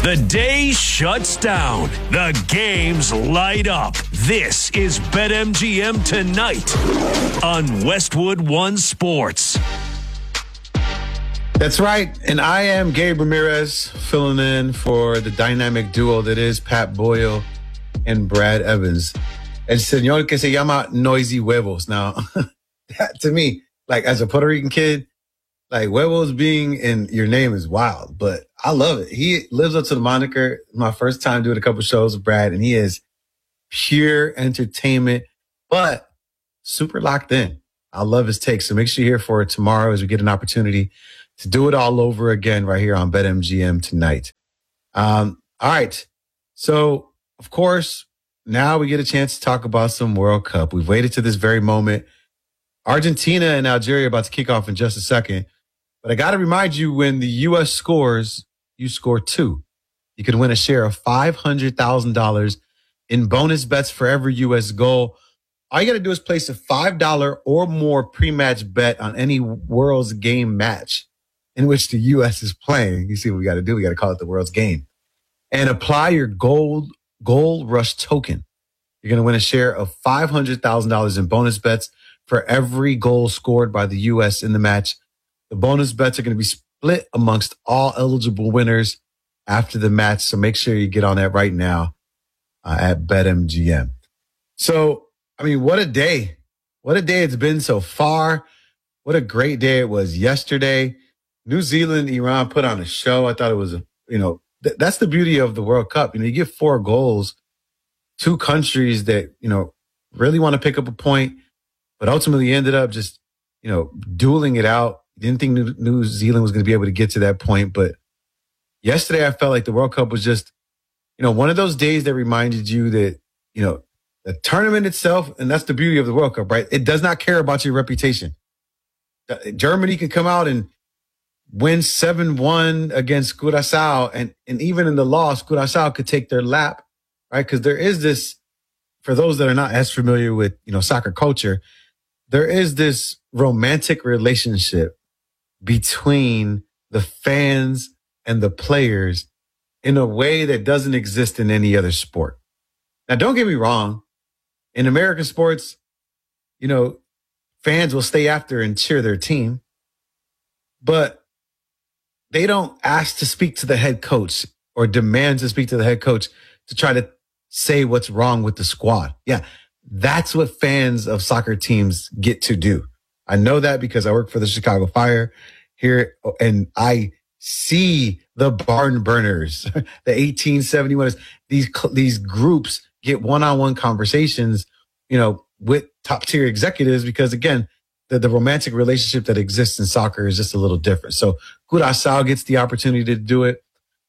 The day shuts down. The games light up. This is BetMGM Tonight on Westwood One Sports. That's right. And I am Gabe Ramirez, filling in for the dynamic duo that is Pat Boyle and Brad Evans. El señor que se llama Noisy Huevos. Now, that, to me, like as a Puerto Rican kid, like huevos being in your name is wild, but I love it. He lives up to the moniker. My first time doing a couple shows with Brad, and he is pure entertainment, but super locked in. I love his take. So make sure you're here for it tomorrow as we get an opportunity to do it all over again right here on BetMGM Tonight. All right. So, of course, now we get a chance to talk about some World Cup. We've waited to this very moment. Argentina and Algeria are about to kick off in just a second. But I got to remind you, when the U.S. scores, you score two. You can win a share of $500,000 in bonus bets for every U.S. goal. All you got to do is place a $5 or more pre-match bet on any World's Game match in which the U.S. is playing. You see what we got to do? We got to call it the World's Game. And apply your Gold Rush token. You're going to win a share of $500,000 in bonus bets for every goal scored by the U.S. in the match. The bonus bets are going to be split amongst all eligible winners after the match. So make sure you get on that right now at BetMGM. So, I mean, what a day. What a day it's been so far. What a great day it was yesterday. New Zealand, Iran put on a show. I thought it was, that's the beauty of the World Cup. You get 4 goals, 2 countries that, really want to pick up a point, but ultimately ended up just, dueling it out. Didn't think New Zealand was going to be able to get to that point. But yesterday, I felt like the World Cup was just, one of those days that reminded you that, the tournament itself, and that's the beauty of the World Cup, right? It does not care about your reputation. Germany can come out and win 7-1 against Curaçao. And even in the loss, Curaçao could take their lap, right? Because there is this, for those that are not as familiar with, soccer culture, there is this romantic relationship between the fans and the players in a way that doesn't exist in any other sport. Now, don't get me wrong. In American sports, fans will stay after and cheer their team, but they don't ask to speak to the head coach or demand to speak to the head coach to try to say what's wrong with the squad. Yeah, that's what fans of soccer teams get to do. I know that because I work for the Chicago Fire here, and I see the barn burners, the 1871ers. These groups get one-on-one conversations, with top-tier executives because, again, the romantic relationship that exists in soccer is just a little different. So Curaçao gets the opportunity to do it.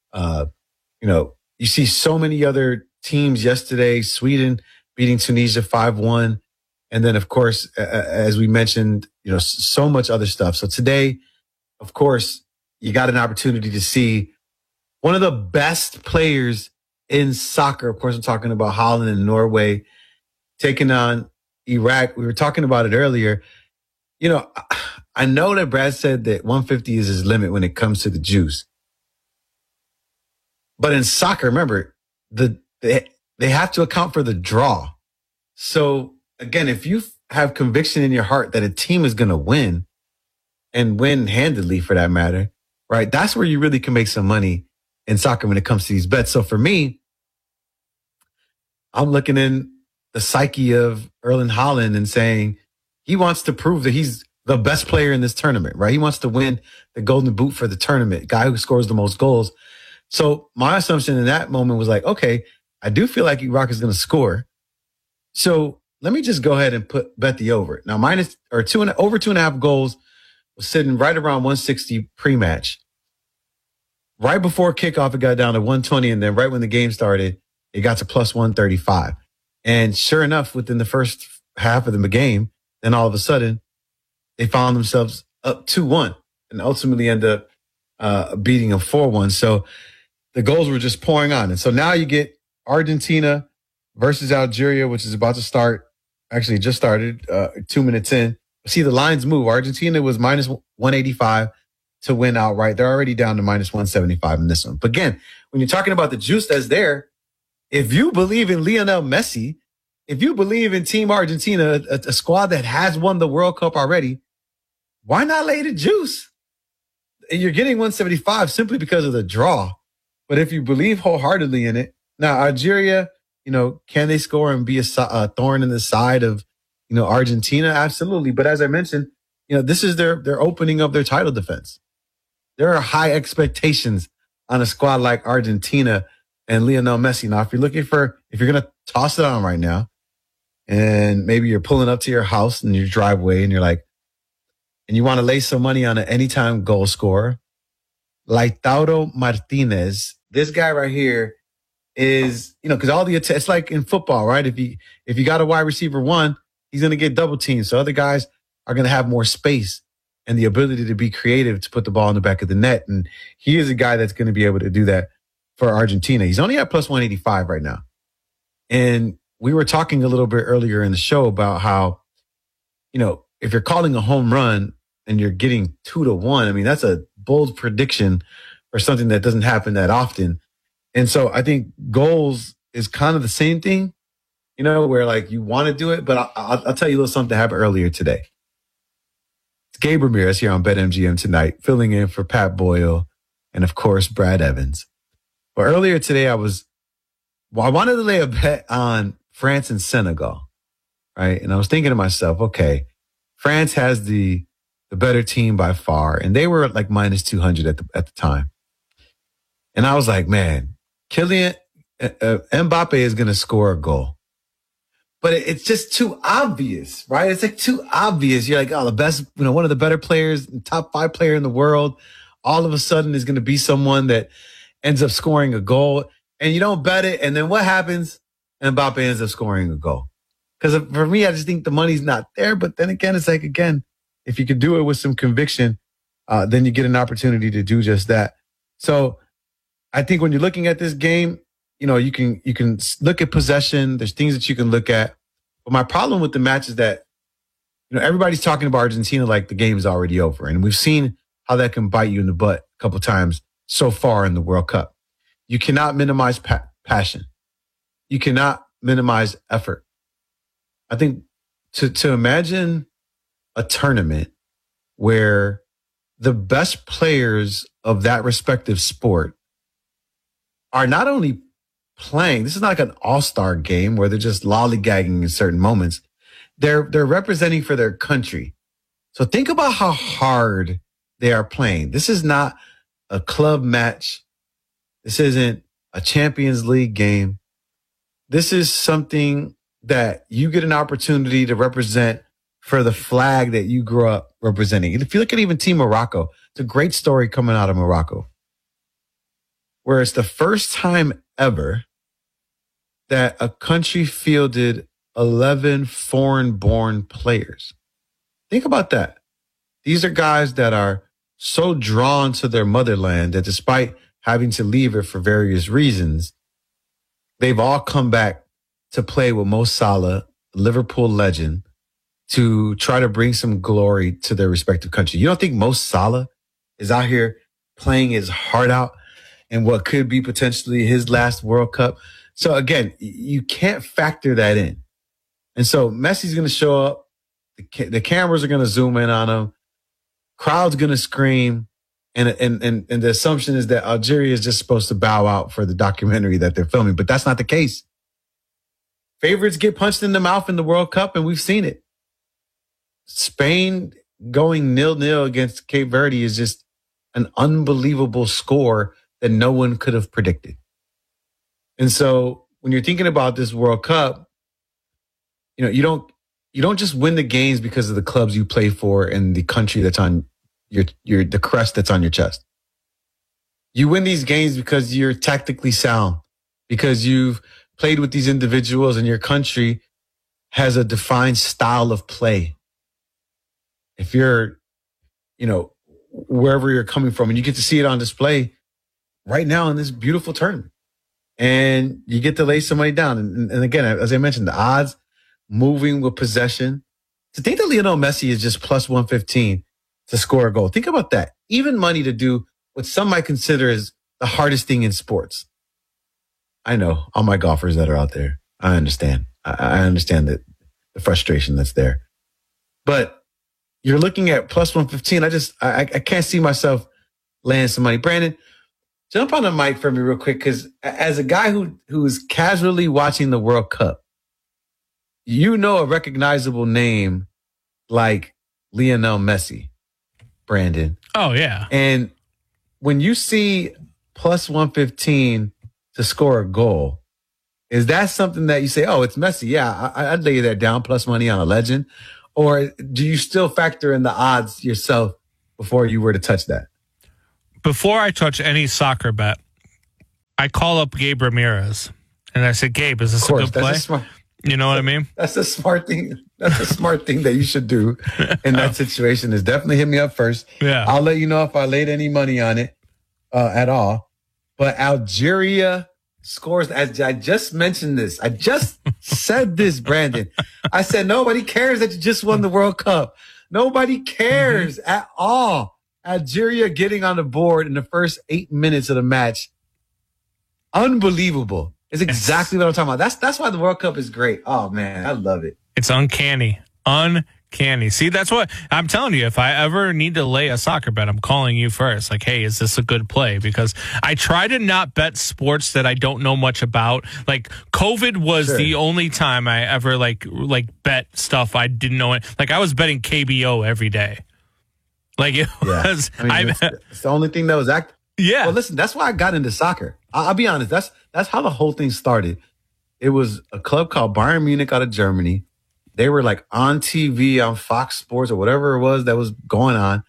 You see so many other teams yesterday. Sweden beating Tunisia 5-1. And then, of course, as we mentioned, so much other stuff. So today, of course, you got an opportunity to see one of the best players in soccer. Of course, I'm talking about Holland and Norway taking on Iraq. We were talking about it earlier. I know that Brad said that 150 is his limit when it comes to the juice. But in soccer, remember, they have to account for the draw. So, again, if you have conviction in your heart that a team is going to win, and win handedly for that matter, right? That's where you really can make some money in soccer when it comes to these bets. So for me, I'm looking in the psyche of Erling Haaland and saying he wants to prove that he's the best player in this tournament, right? He wants to win the Golden Boot for the tournament, guy who scores the most goals. So my assumption in that moment was like, okay, I do feel like Iraq is going to score. So let me just go ahead and bet the over. Now over 2.5 goals was sitting right around 160 pre-match. Right before kickoff, it got down to 120. And then right when the game started, it got to plus 135. And sure enough, within the first half of the game, then all of a sudden, they found themselves up 2-1 and ultimately end up beating them 4-1. So the goals were just pouring on. And so now you get Argentina versus Algeria, which is about to start. Actually, it just started 2 minutes in. See the lines move. Argentina was minus 185. to win outright. They're already down to minus 175 in this one. But again, when you're talking about the juice that's there, if you believe in Lionel Messi, if you believe in Team Argentina, a squad that has won the World Cup already, why not lay the juice? And you're getting 175 simply because of the draw. But if you believe wholeheartedly in it, now Algeria, can they score and be a thorn in the side of, Argentina? Absolutely. But as I mentioned, this is their opening of their title defense. There are high expectations on a squad like Argentina and Lionel Messi. Now, if you're going to toss it on right now, and maybe you're pulling up to your house in your driveway and you're like, and you want to lay some money on an anytime goal scorer, Lautaro Martinez, this guy right here is, because all it's like in football, right? If you got a wide receiver one, he's going to get double teamed. So other guys are going to have more space and the ability to be creative to put the ball in the back of the net. And he is a guy that's going to be able to do that for Argentina. He's only at plus 185 right now. And we were talking a little bit earlier in the show about how, if you're calling a home run and you're getting 2-1, I mean, that's a bold prediction for something that doesn't happen that often. And so I think goals is kind of the same thing, where like you want to do it. But I'll tell you a little something that happened earlier today. It's Gabe Ramirez here on BetMGM tonight, filling in for Pat Boyle and, of course, Brad Evans. But earlier today, I wanted to lay a bet on France and Senegal, right? And I was thinking to myself, okay, France has the better team by far, and they were like minus 200 at the time. And I was like, man, Kylian Mbappe is going to score a goal. But it's just too obvious, right? It's like too obvious. You're like, oh, the best, one of the better players, top 5 player in the world, all of a sudden is going to be someone that ends up scoring a goal. And you don't bet it. And then what happens? Mbappe ends up scoring a goal. Because for me, I just think the money's not there. But then again, it's like, if you could do it with some conviction, then you get an opportunity to do just that. So I think when you're looking at this game, you can look at possession. There's things that you can look at. But my problem with the match is that, everybody's talking about Argentina like the game is already over. And we've seen how that can bite you in the butt a couple times so far in the World Cup. You cannot minimize passion. You cannot minimize effort. I think to imagine a tournament where the best players of that respective sport are not only playing, this is not like an all-star game where they're just lollygagging in certain moments. They're representing for their country. So think about how hard they are playing. This is not a club match. This isn't a Champions League game. This is something that you get an opportunity to represent for the flag that you grew up representing. If you look at even Team Morocco, it's a great story coming out of Morocco, where it's the first time ever that a country fielded 11 foreign-born players. Think about that. These are guys that are so drawn to their motherland that despite having to leave it for various reasons, they've all come back to play with Mo Salah, Liverpool legend, to try to bring some glory to their respective country. You don't think Mo Salah is out here playing his heart out in what could be potentially his last World Cup? So again, you can't factor that in. And so Messi's going to show up. The cameras are going to zoom in on him. Crowd's going to scream. And the assumption is that Algeria is just supposed to bow out for the documentary that they're filming. But that's not the case. Favorites get punched in the mouth in the World Cup, and we've seen it. Spain going 0-0 against Cape Verde is just an unbelievable score that no one could have predicted. And so when you're thinking about this World Cup, you don't just win the games because of the clubs you play for and the country that's on the crest that's on your chest. You win these games because you're tactically sound, because you've played with these individuals and your country has a defined style of play. If you're, wherever you're coming from, and you get to see it on display right now in this beautiful tournament, and you get to lay somebody down. And again, as I mentioned, the odds moving with possession. To think that Lionel Messi is just plus 115 to score a goal. Think about that. even money to do what some might consider as the hardest thing in sports. I know all my golfers that are out there. I understand. I understand that the frustration that's there. But you're looking at plus 115. I can't see myself laying some money. Brandon, jump on the mic for me real quick, because as a guy who's casually watching the World Cup, you know a recognizable name like Lionel Messi, Brandon. Oh, yeah. And when you see plus 115 to score a goal, is that something that you say, oh, it's Messi? Yeah, I'd lay that down, plus money on a legend. Or do you still factor in the odds yourself before you were to touch that? Before I touch any soccer bet, I call up Gabe Ramirez and I said, Gabe, is this a good play? You know what I mean? That's a smart thing. That's a smart thing that you should do in that situation, is definitely hit me up first. Yeah. I'll let you know if I laid any money on it at all. But Algeria scores, as I just mentioned this. I just said this, Brandon. I said, nobody cares that you just won the World Cup. Nobody cares at all. Algeria getting on the board in the first 8 minutes of the match. Unbelievable. It's exactly what I'm talking about. That's why the World Cup is great. Oh, man, I love it. It's uncanny. Uncanny. See, that's what I'm telling you. If I ever need to lay a soccer bet, I'm calling you first. Like, hey, is this a good play? Because I try to not bet sports that I don't know much about. Like, COVID was the only time I ever like bet stuff I didn't know. Like, I was betting KBO every day. Like, it was. I mean, it's the only thing that was active. Yeah. Well, listen, that's why I got into soccer. I'll be honest. That's how the whole thing started. It was a club called Bayern Munich out of Germany. They were like on TV on Fox Sports or whatever it was that was going on.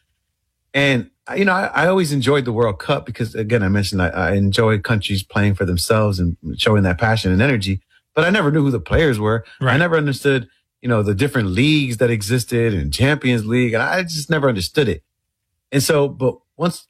And, you know, I always enjoyed the World Cup because, again, I mentioned I enjoy countries playing for themselves and showing that passion and energy. But I never knew who the players were. Right. I never understood, you know, the different leagues that existed and Champions League. And I just never understood it. And so, but once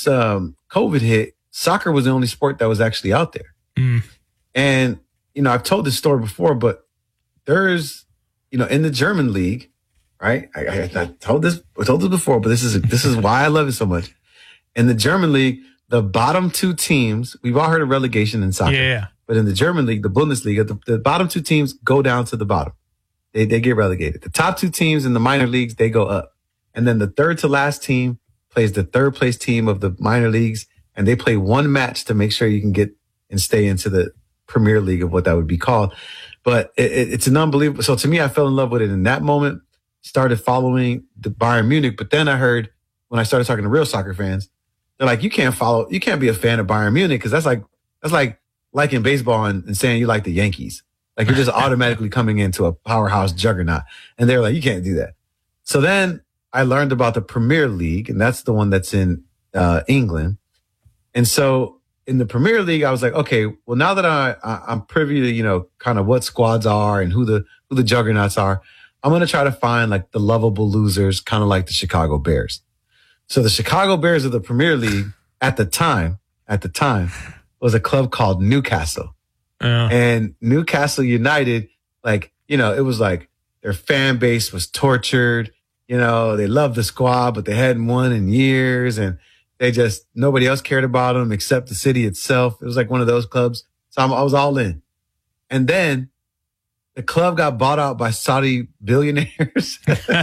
COVID hit, soccer was the only sport that was actually out there. Mm. And, you know, I've told this story before, but there's, you know, in the German league, right? I told this before, but this is why I love it so much. In the German league, the bottom two teams, we've all heard of relegation in soccer. Yeah. But in the German league, the Bundesliga, the bottom two teams go down to the bottom. They get relegated. The top two teams in the minor leagues, they go up. And then the third to last team plays the third place team of the minor leagues, and they play one match to make sure you can get and stay into the Premier League of what that would be called. But it's an unbelievable. So to me, I fell in love with it in that moment, started following the Bayern Munich. But then I heard when I started talking to real soccer fans, they're like, you can't be a fan of Bayern Munich because that's like liking baseball and saying you like the Yankees. Like you're just automatically coming into a powerhouse juggernaut. And they're like, you can't do that. So then I learned about the Premier League, and that's the one that's in England. And so in the Premier League, I was like, okay, well, now that I'm privy to, you know, kind of what squads are and who the juggernauts are, I'm going to try to find like the lovable losers, kind of like the Chicago Bears. So the Chicago Bears of the Premier League at the time was a club called Newcastle. Yeah. And Newcastle United, like, you know, it was like their fan base was tortured. You know, they loved the squad, but they hadn't won in years, and nobody else cared about them except the city itself. It was like one of those clubs. So I was all in. And then the club got bought out by Saudi billionaires.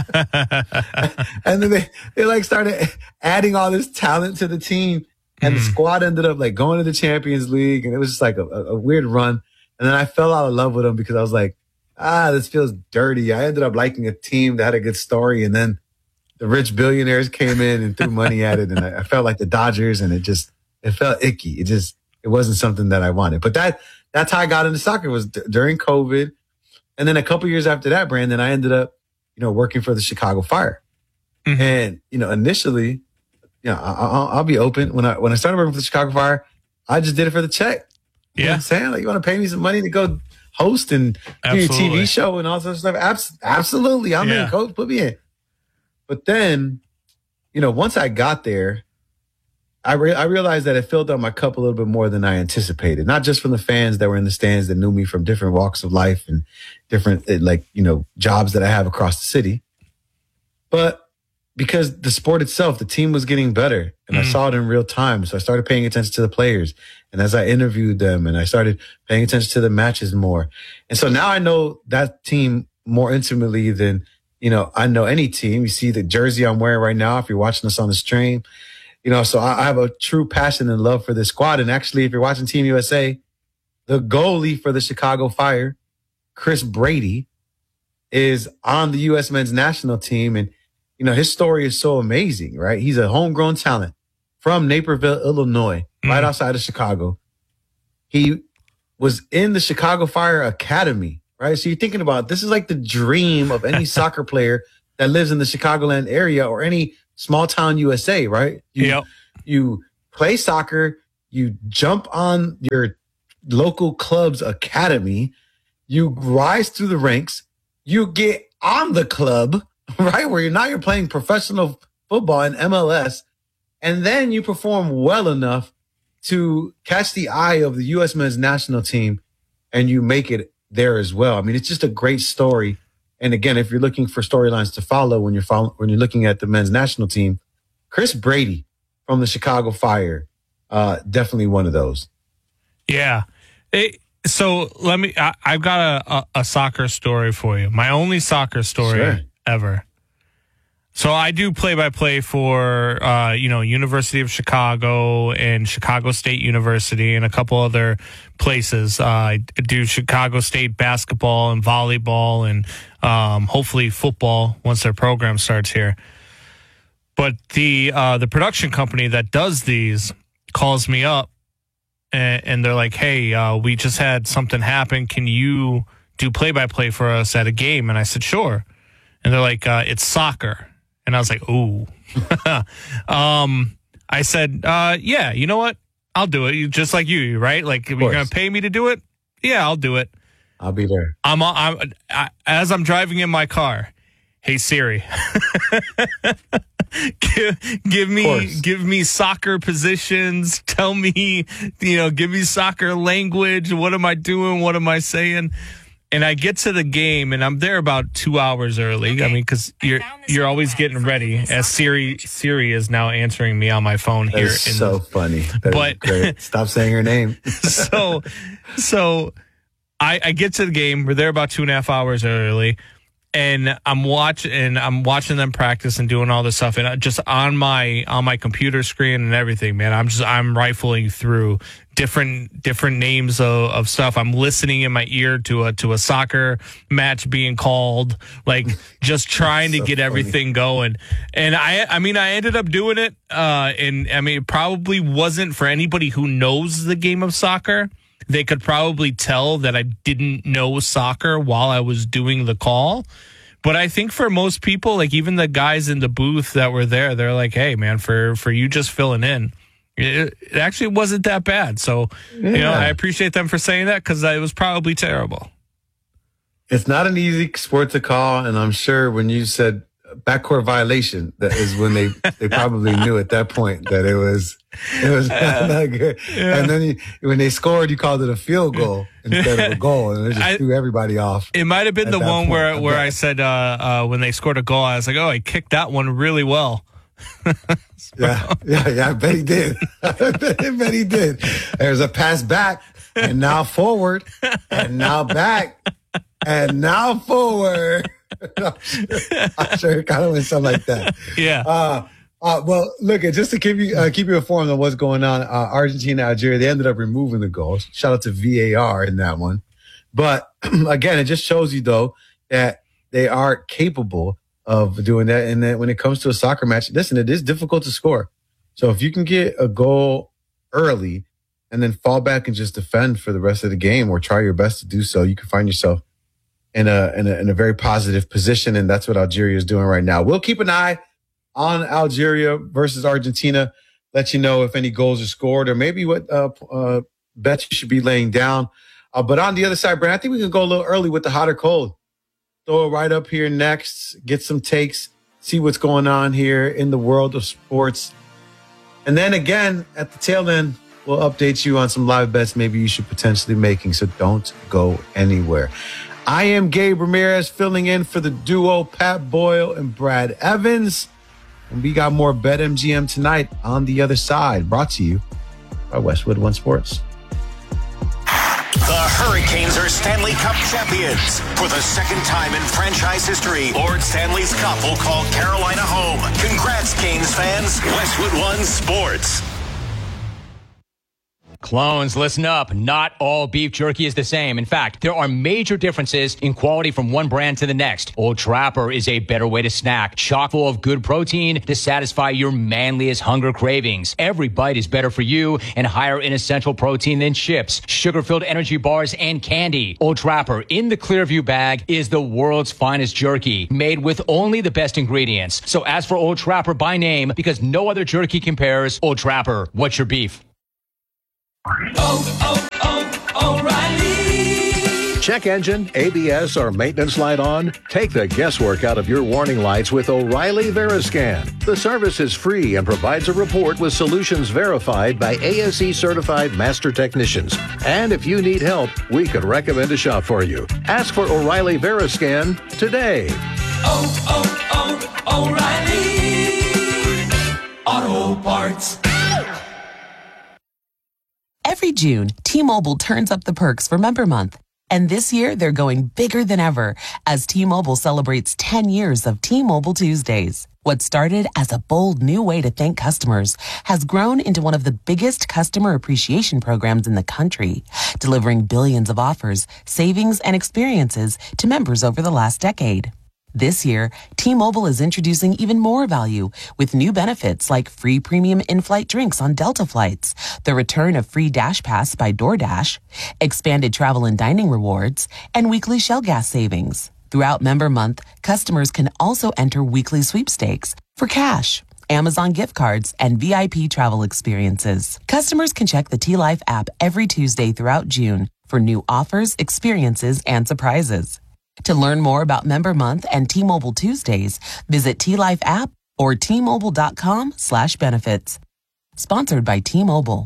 And then they like started adding all this talent to the team. And the squad ended up like going to the Champions League. And it was just like a weird run. And then I fell out of love with them because I was like, this feels dirty. I ended up liking a team that had a good story. And then the rich billionaires came in and threw money at it. And I felt like the Dodgers, and it felt icky. It wasn't something that I wanted. But that's how I got into soccer, was during COVID. And then a couple years after that, Brandon, I ended up, you know, working for the Chicago Fire. Mm-hmm. And, you know, initially, you know, I'll be open. When I started working for the Chicago Fire, I just did it for the check. You know what I'm saying? Like, you want to pay me some money to go host and do your TV show and all that stuff? Absolutely. I'm in, coach. Put me in. But then, you know, once I got there, I realized that it filled up my cup a little bit more than I anticipated. Not just from the fans that were in the stands that knew me from different walks of life and different, like, you know, jobs that I have across the city. But because the sport itself, the team was getting better, and I saw it in real time. So I started paying attention to the players, and as I interviewed them, and I started paying attention to the matches more. And so now I know that team more intimately than, I know any team. You see the jersey I'm wearing right now, if you're watching us on the stream, so I have a true passion and love for this squad. And actually, if you're watching Team USA, the goalie for the Chicago Fire, Chris Brady, is on the U.S. men's national team. And, his story is so amazing, right? He's a homegrown talent from Naperville, Illinois, right outside of Chicago. He was in the Chicago Fire Academy, right? So you're thinking about, this is like the dream of any soccer player that lives in the Chicagoland area or any small town USA, right? You play soccer, you jump on your local club's academy, you rise through the ranks, you get on the club, right? Where you're playing professional football in MLS, and then you perform well enough to catch the eye of the U.S. men's national team, and you make it there as well. I mean, it's just a great story. And again, if you're looking for storylines to follow when you're looking at the men's national team, Chris Brady from the Chicago Fire, definitely one of those. Yeah. So I've got a soccer story for you. My only soccer story ever. So I do play-by-play for, University of Chicago and Chicago State University and a couple other places. I do Chicago State basketball and volleyball and hopefully football once their program starts here. But the production company that does these calls me up and they're like, hey, we just had something happen. Can you do play-by-play for us at a game? And I said, sure. And they're like, it's soccer. And I was like, ooh. I said, yeah, you know what? I'll do it. Just like you, right? Like, you're going to pay me to do it? Yeah, I'll do it. I'll be there. As I'm driving in my car, hey, Siri, give me soccer positions. Tell me, give me soccer language. What am I doing? What am I saying? And I get to the game, and I'm there about 2 hours early. Okay. I mean, because you're always getting ready. As Siri is now answering me on my phone here. That's so funny. But great. Stop saying her name. So I get to the game. We're there about 2.5 hours early, and I'm watching them practice and doing all this stuff. And just on my computer screen and everything, man, I'm rifling through different names of stuff. I'm listening in my ear to a soccer match being called, like just trying to get everything going. And I ended up doing it. And I mean, it probably wasn't for anybody who knows the game of soccer. They could probably tell that I didn't know soccer while I was doing the call. But I think for most people, like even the guys in the booth that were there, they're like, hey, man, for you just filling in, it actually wasn't that bad. So, I appreciate them for saying that because it was probably terrible. It's not an easy sport to call. And I'm sure when you said backcourt violation, that is when they probably knew at that point that it was not good. Yeah. And then when they scored, you called it a field goal instead of a goal, and it just threw everybody off. It might have been the one where I said when they scored a goal, I was like, oh, I kicked that one really well. Yeah, I bet he did. I bet he did. There's a pass back, and now forward, and now back, and now forward. I'm sure it kind of went something like that. Yeah. Well, look, just to keep you informed on what's going on, Argentina, Algeria, they ended up removing the goals. Shout out to VAR in that one. But again, it just shows you, though, that they are capable of doing that. And then when it comes to a soccer match, listen, it is difficult to score. So if you can get a goal early and then fall back and just defend for the rest of the game or try your best to do so, you can find yourself in a very positive position. And that's what Algeria is doing right now. We'll keep an eye on Algeria versus Argentina, let you know if any goals are scored or maybe what bets you should be laying down. But on the other side, Brand, I think we can go a little early with the hot or cold. Throw it right up here next, get some takes, see what's going on here in the world of sports. And then again, at the tail end, we'll update you on some live bets maybe you should potentially making. So don't go anywhere. I am Gabe Ramirez, filling in for the duo Pat Boyle and Brad Evans. And we got more BetMGM tonight on the other side, brought to you by Westwood One Sports. The Hurricanes are Stanley Cup champions. For the second time in franchise history, Lord Stanley's Cup will call Carolina home. Congrats, Canes fans. Westwood One Sports. Clones, listen up. Not all beef jerky is the same. In fact, there are major differences in quality from one brand to the next. Old Trapper is a better way to snack, chock full of good protein to satisfy your manliest hunger cravings. Every bite is better for you and higher in essential protein than chips, sugar-filled energy bars, and candy. Old Trapper in the Clearview bag is the world's finest jerky, made with only the best ingredients. So ask for Old Trapper by name because no other jerky compares. Old Trapper, what's your beef? O'Reilly. Check engine, ABS, or maintenance light on? Take the guesswork out of your warning lights with O'Reilly Veriscan. The service is free and provides a report with solutions verified by ASE certified master technicians. And if you need help, we can recommend a shop for you. Ask for O'Reilly Veriscan today. O'Reilly Auto Parts. Every June, T-Mobile turns up the perks for Member Month. And this year, they're going bigger than ever as T-Mobile celebrates 10 years of T-Mobile Tuesdays. What started as a bold new way to thank customers has grown into one of the biggest customer appreciation programs in the country, delivering billions of offers, savings, and experiences to members over the last decade. This year, T-Mobile is introducing even more value with new benefits like free premium in-flight drinks on Delta flights, the return of free Dash Pass by DoorDash, expanded travel and dining rewards, and weekly Shell gas savings. Throughout Member Month, customers can also enter weekly sweepstakes for cash, Amazon gift cards, and VIP travel experiences. Customers can check the T-Life app every Tuesday throughout June for new offers, experiences, and surprises. To learn more about Member Month and T-Mobile Tuesdays, visit T-Life app or T-Mobile.com/benefits. Sponsored by T-Mobile.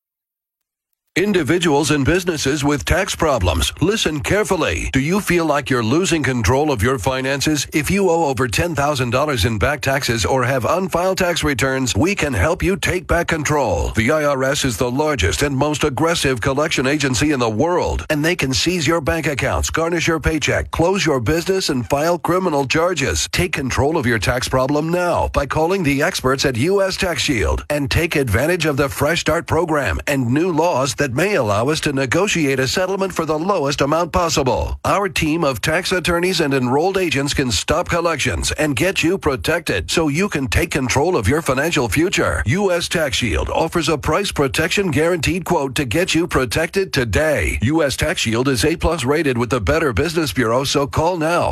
Individuals and businesses with tax problems, listen carefully. Do you feel like you're losing control of your finances? If you owe over $10,000 in back taxes or have unfiled tax returns, we can help you take back control. The IRS is the largest and most aggressive collection agency in the world, and they can seize your bank accounts, garnish your paycheck, close your business, and file criminal charges. Take control of your tax problem now by calling the experts at U.S. Tax Shield and take advantage of the Fresh Start program and new laws that may allow us to negotiate a settlement for the lowest amount possible. Our team of tax attorneys and enrolled agents can stop collections and get you protected so you can take control of your financial future. U.S. Tax Shield offers a price protection guaranteed quote to get you protected today. U.S. Tax Shield is A+ rated with the Better Business Bureau, so call now.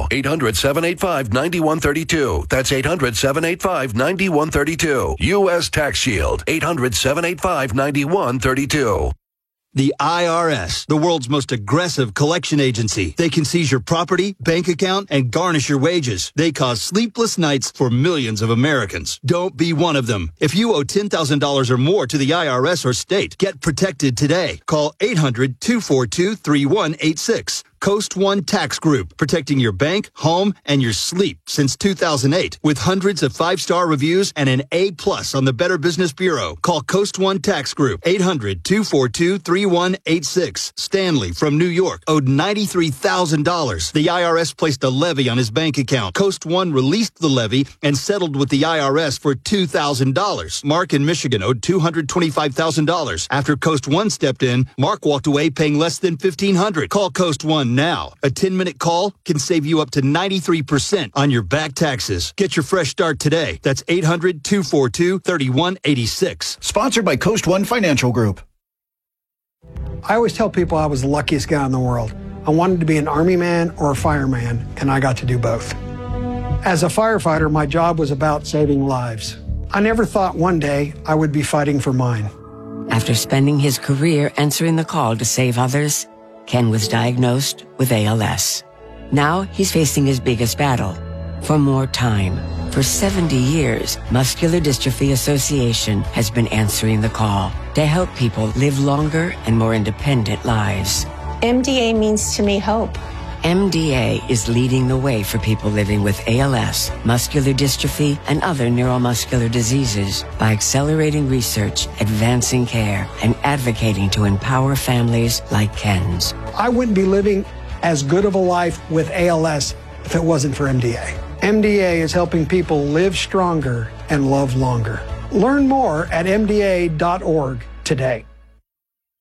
800-785-9132. That's 800-785-9132. U.S. Tax Shield. 800-785-9132. The IRS, the world's most aggressive collection agency. They can seize your property, bank account, and garnish your wages. They cause sleepless nights for millions of Americans. Don't be one of them. If you owe $10,000 or more to the IRS or state, get protected today. Call 800-242-3186. Coast One Tax Group, protecting your bank, home, and your sleep since 2008. With hundreds of 5-star reviews and an A+ on the Better Business Bureau. Call Coast One Tax Group, 800-242-3186. Stanley from New York owed $93,000. The IRS placed a levy on his bank account. Coast One released the levy and settled with the IRS for $2,000. Mark in Michigan owed $225,000. After Coast One stepped in, Mark walked away paying less than $1,500. Call Coast One now. A 10-minute call can save you up to 93% on your back taxes. Get your fresh start today. That's 800-242-3186. Sponsored by Coast One Financial Group. I always tell people I was the luckiest guy in the world. I wanted to be an Army man or a fireman, and I got to do both. As a firefighter, my job was about saving lives. I never thought one day I would be fighting for mine. After spending his career answering the call to save others, Ken was diagnosed with ALS. Now he's facing his biggest battle, for more time. For 70 years, Muscular Dystrophy Association has been answering the call to help people live longer and more independent lives. MDA means to me hope. MDA is leading the way for people living with ALS, muscular dystrophy, and other neuromuscular diseases by accelerating research, advancing care, and advocating to empower families like Ken's. I wouldn't be living as good of a life with ALS if it wasn't for MDA. MDA is helping people live stronger and love longer. Learn more at MDA.org today.